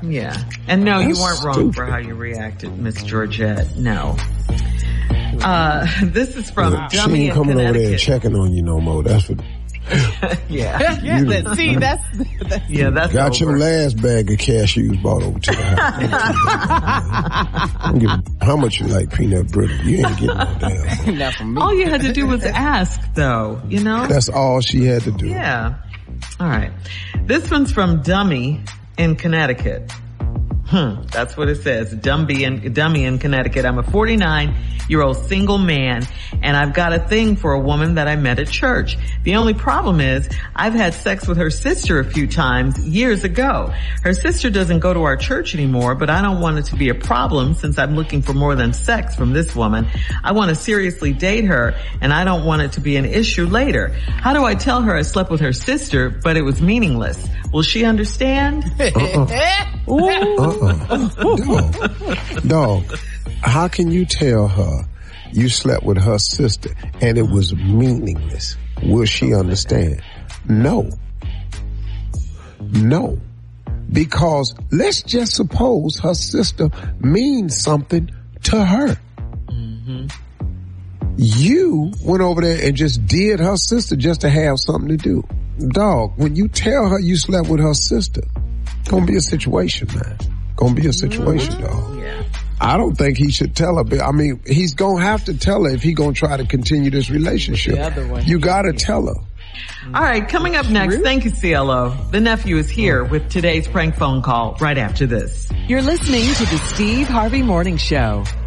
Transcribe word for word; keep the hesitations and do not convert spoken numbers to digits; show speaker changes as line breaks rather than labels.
Yeah. And no,
That's
you weren't wrong
stupid.
for how you reacted, Miss Georgette. No. Uh, this is from
Look, she
Dummy
ain't
in
coming over there and
Connecticut.
checking on you no more. That's what.
Yeah.
Yeah,
You-
but see, that's, that's
Yeah, that's
Got
over.
your last bag of cashews brought over to the house. I don't give a, how much you like peanut brittle. You ain't getting no damn.
not from me.
All you had to do was ask, though, you know?
That's all she had to do.
Yeah. All right. This one's from Dummy in Connecticut. Hmm. That's what it says. Dumby in, Dummy in Connecticut. I'm a forty-nine-year-old single man, and I've got a thing for a woman that I met at church. The only problem is I've had sex with her sister a few times years ago. Her sister doesn't go to our church anymore, but I don't want it to be a problem since I'm looking for more than sex from this woman. I want to seriously date her, and I don't want it to be an issue later. How do I tell her I slept with her sister, but it was meaningless? Will she understand?
Uh-uh. Dog. Dog. How can you tell her you slept with her sister and it was meaningless? Will she understand? No. No. Because let's just suppose her sister means something to her.
Mm-hmm.
You went over there and just did her sister just to have something to do. Dog, when you tell her you slept with her sister, gonna be a situation, man. Gonna be a situation, dog.
Yeah.
I don't think he should tell her, but I mean, he's gonna have to tell her if he gonna try to continue this relationship.
The other one.
You gotta tell her.
All right, coming up next, thank you, C L O. The nephew is here with today's prank phone call right after this.
You're listening to the Steve Harvey Morning Show.